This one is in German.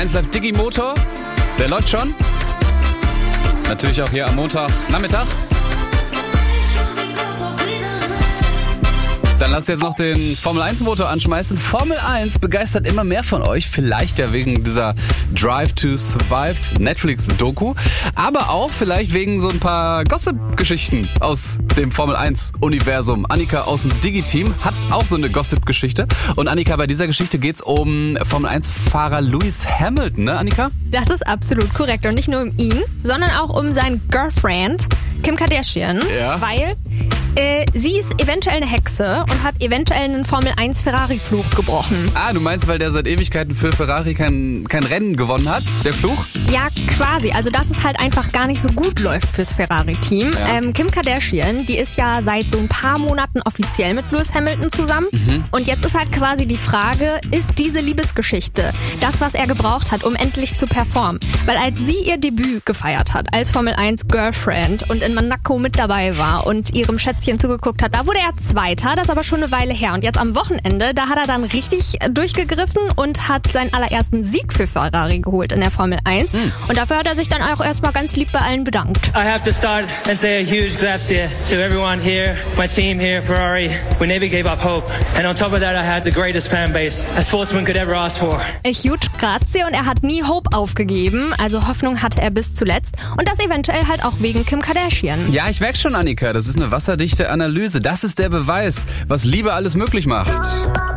1 Live Digi Motor. Der läuft schon. Natürlich auch hier am Montagnachmittag. Dann lasst jetzt noch den Formel 1 Motor anschmeißen. Formel 1 begeistert immer mehr von euch. Vielleicht ja wegen dieser Drive to Survive Netflix-Doku. Aber auch vielleicht wegen so ein paar Gossip-Geschichten aus dem Formel 1 Universum. Annika aus dem Digi-Team hat auch so eine Gossip-Geschichte. Und Annika, bei dieser Geschichte geht's um Formel 1-Fahrer Lewis Hamilton, ne Annika? Das ist absolut korrekt. Und nicht nur um ihn, sondern auch um seine Girlfriend Kim Kardashian. Ja. Weil sie ist eventuell eine Hexe und hat eventuell einen Formel-1-Ferrari-Fluch gebrochen. Ah, du meinst, weil der seit Ewigkeiten für Ferrari kein Rennen gewonnen hat, der Fluch? Ja, quasi. Also, dass es halt einfach gar nicht so gut läuft fürs Ferrari-Team. Ja. Kim Kardashian, die ist ja seit so ein paar Monaten offiziell mit Lewis Hamilton zusammen. Und jetzt ist halt quasi die Frage, ist diese Liebesgeschichte das, was er gebraucht hat, um endlich zu performen? Weil als sie ihr Debüt gefeiert hat, als Formel-1-Girlfriend und in Monaco mit dabei war und ihrem Schätzchen zugeguckt hat, da wurde er Zweiter, das ist aber schon eine Weile her. Und jetzt am Wochenende, da hat er dann richtig durchgegriffen und hat seinen allerersten Sieg für Ferrari geholt in der Formel 1. Und dafür hat er sich dann auch erstmal ganz lieb bei allen bedankt. I have to start and say a huge grazie to everyone here, my team here, Ferrari. We never gave up hope. And on top of that, I had the greatest fan base a sportsman could ever ask for. Huge grazie, und er hat nie Hope aufgegeben. Also Hoffnung hatte er bis zuletzt. Und das eventuell halt auch wegen Kim Kardashian. Ja, ich merke schon, Annika, das ist eine wasserdichte Analyse. Das ist der Beweis, was Liebe alles möglich macht.